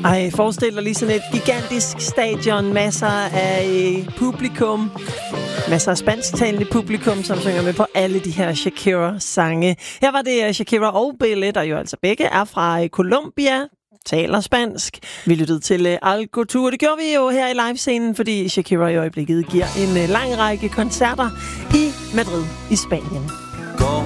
Ej, forestil dig lige sådan et gigantisk stadion, masser af publikum, masser af spansktalende publikum, som synger med på alle de her Shakira-sange. Her var det Shakira og Belé, der jo altså begge er fra Colombia, taler spansk. Vi lyttede til Algo Tour. Det gjorde vi jo her i livescenen, fordi Shakira i øjeblikket giver en lang række koncerter i Madrid i Spanien.